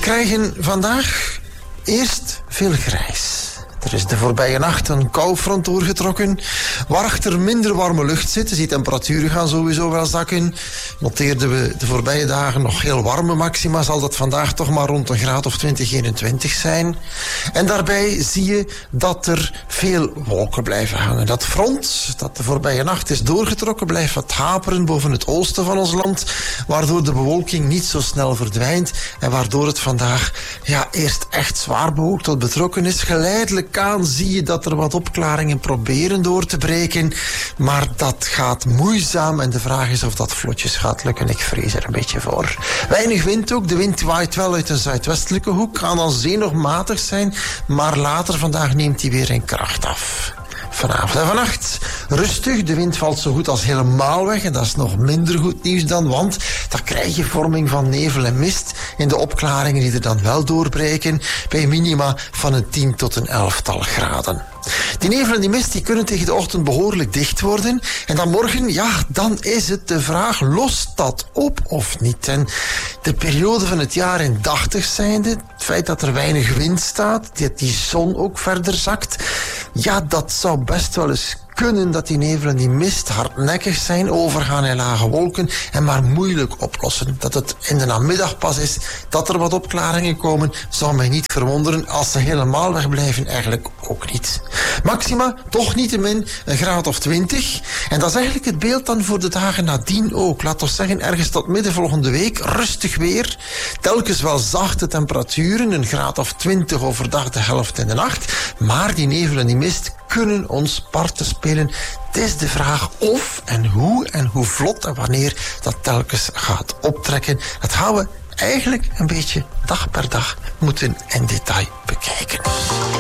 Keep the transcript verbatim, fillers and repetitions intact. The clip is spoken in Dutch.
krijgen vandaag eerst veel grijs. Er is de voorbije nacht een koufront doorgetrokken, waar er minder warme lucht zit. Dus die temperaturen gaan sowieso wel zakken. Noteerden we de voorbije dagen nog heel warme maxima, zal dat vandaag toch maar rond een graad of twintig, eenentwintig zijn. En daarbij zie je dat er veel wolken blijven hangen. Dat front dat de voorbije nacht is doorgetrokken blijft wat haperen boven het oosten van ons land, waardoor de bewolking niet zo snel verdwijnt en waardoor het vandaag ja, eerst echt zwaar bewolkt tot betrokken is. Geleidelijk aan zie je dat er wat opklaringen proberen door te breken, maar dat gaat moeizaam en de vraag is of dat vlotjes gaat lukken. Ik vrees er een beetje voor. Weinig wind ook. De wind waait wel uit een zuidwestelijke hoek, kan aan zee nog matig zijn, maar later vandaag neemt hij weer in kracht af. Vanavond en vannacht rustig. De wind valt zo goed als helemaal weg. En dat is nog minder goed nieuws dan, want dan krijg je vorming van nevel en mist in de opklaringen die er dan wel doorbreken, bij minima van een tien tot een elftal graden. Die nevel en die mist die kunnen tegen de ochtend behoorlijk dicht worden. En dan morgen, ja, dan is het de vraag, lost dat op of niet? En de periode van het jaar in dachtig zijnde, het feit dat er weinig wind staat, dat die zon ook verder zakt, ja, dat zou best wel eens kunnen dat die nevel en die mist hardnekkig zijn, overgaan in lage wolken en maar moeilijk oplossen. Dat het in de namiddag pas is dat er wat opklaringen komen, zou mij niet verwonderen. Als ze helemaal wegblijven, eigenlijk ook niet. Maxima, toch niettemin een graad of twintig. En dat is eigenlijk het beeld dan voor de dagen nadien ook. Laat ons zeggen, ergens tot midden volgende week, rustig weer. Telkens wel zachte temperaturen, een graad of twintig overdag, de helft in de nacht. Maar die nevel en die mist kunnen ons parten spelen. Het is de vraag of en hoe en hoe vlot en wanneer dat telkens gaat optrekken. Dat gaan we eigenlijk een beetje dag per dag moeten in detail bekijken.